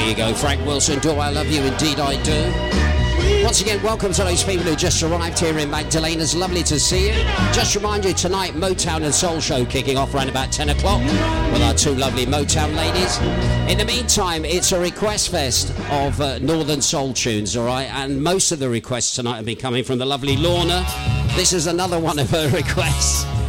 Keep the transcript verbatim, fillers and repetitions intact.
you go. Frank Wilson, Do I Love You? Indeed I Do. Once again, welcome to those people who just arrived here in Magdalena. It's lovely to see you. Just remind you, tonight, Motown and Soul Show kicking off around about ten o'clock with our two lovely Motown ladies. In the meantime, it's a request fest of uh, Northern Soul tunes, all right? And most of the requests tonight have been coming from the lovely Lorna. This is another one of her requests.